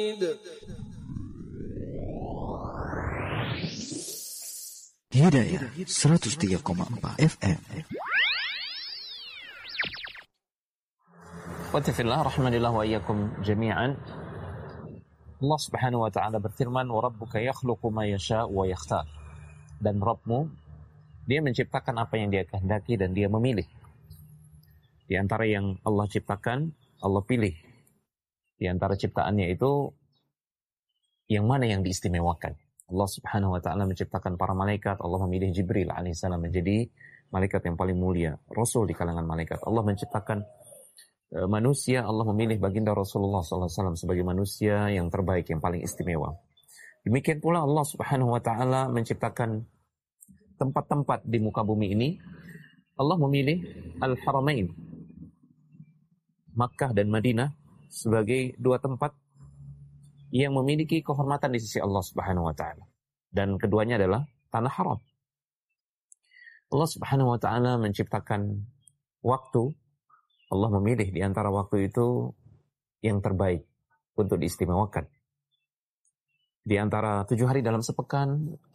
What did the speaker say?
Hidayah 103,4 FM. Watafillah rahmanillah wa iyyakum jami'an. Allah Subhanahu wa taala berfirman, "Wa rabbuka yakhluqu ma yasha'u wa yakhtar." Dan Rabbmu, dia menciptakan apa yang dia kehendaki dan dia memilih. Di antara yang Allah ciptakan, Allah pilih. Di antara ciptaannya itu yang mana yang diistimewakan. Allah Subhanahu wa taala menciptakan para malaikat, Allah memilih Jibril alaihissalam menjadi malaikat yang paling mulia, rasul di kalangan malaikat. Allah menciptakan manusia, Allah memilih baginda Rasulullah SAW sebagai manusia yang terbaik, yang paling istimewa. Demikian pula Allah Subhanahu wa taala menciptakan tempat-tempat di muka bumi ini. Allah memilih Al-Haramain, Makkah dan Madinah, sebagai dua tempat yang memiliki kehormatan di sisi Allah Subhanahu wa taala. Dan keduanya adalah tanah haram. Allah Subhanahu wa taala menciptakan waktu. Allah memilih di antara waktu itu yang terbaik untuk diistimewakan. Di antara 7 hari dalam sepekan,